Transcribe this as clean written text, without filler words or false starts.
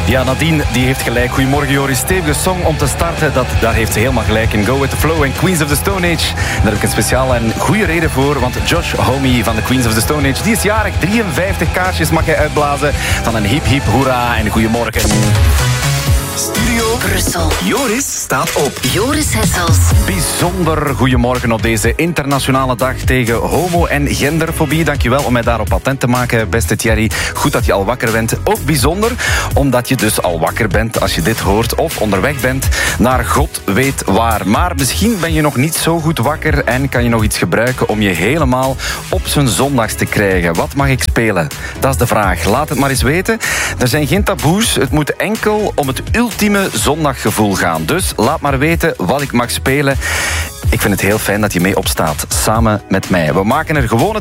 Ja, Nadine die heeft gelijk. Goedemorgen Joris. Stevige song om te starten. Daar heeft ze helemaal gelijk in. Go with the flow en Queens of the Stone Age. Daar heb ik een speciale en goede reden voor. Want Josh Homme van de Queens of the Stone Age, die is jarig. 53 kaarsjes mag hij uitblazen. Van een hip hip hoera en goedemorgen. Studio Brussel. Joris staat op. Joris Hessels. Bijzonder goedemorgen op deze internationale dag tegen homo- en genderfobie. Dankjewel om mij daarop attent te maken, beste Thierry. Goed dat je al wakker bent. Ook bijzonder, omdat je dus al wakker bent als je dit hoort of onderweg bent naar God weet waar. Maar misschien ben je nog niet zo goed wakker en kan je nog iets gebruiken om je helemaal op zijn zondags te krijgen. Wat mag ik spelen? Dat is de vraag. Laat het maar eens weten. Er zijn geen taboes. Het moet enkel om het ultieme zondaggevoel gaan. Dus laat maar weten wat ik mag spelen. Ik vind het heel fijn dat je mee opstaat, samen met mij. We maken er gewoon